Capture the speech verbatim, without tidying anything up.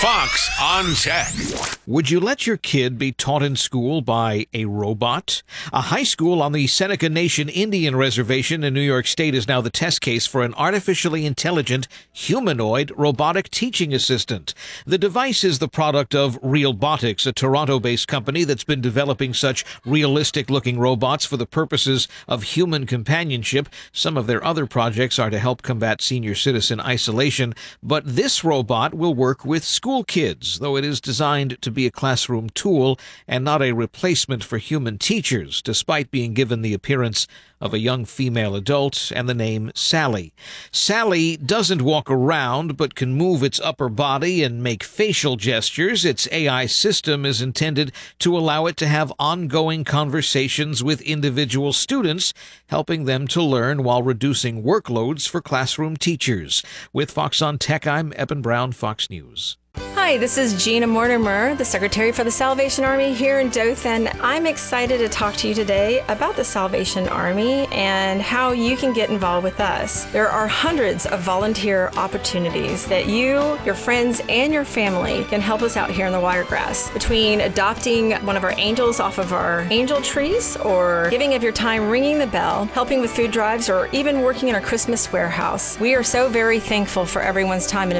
Fox on Tech. Would you let your kid be taught in school by a robot? A high school on the Seneca Nation Indian Reservation in New York State is now the test case for an artificially intelligent humanoid robotic teaching assistant. The device is the product of Realbotics, a Toronto-based company that's been developing such realistic-looking robots for the purposes of human companionship. Some of their other projects are to help combat senior citizen isolation, but this robot will work with school kids, though it is designed to be a classroom tool and not a replacement for human teachers, despite being given the appearance of a young female adult and the name Sally. Sally doesn't walk around, but can move its upper body and make facial gestures. Its A I system is intended to allow it to have ongoing conversations with individual students, helping them to learn while reducing workloads for classroom teachers. With Fox on Tech, I'm Eben Brown, Fox News. Hi, this is Gina Mortimer, the Secretary for the Salvation Army here in Dothan. I'm excited to talk to you today about the Salvation Army and how you can get involved with us. There are hundreds of volunteer opportunities that you, your friends, and your family can help us out here in the Wiregrass. Between adopting one of our angels off of our angel trees, or giving of your time ringing the bell, helping with food drives, or even working in our Christmas warehouse. We are so very thankful for everyone's time and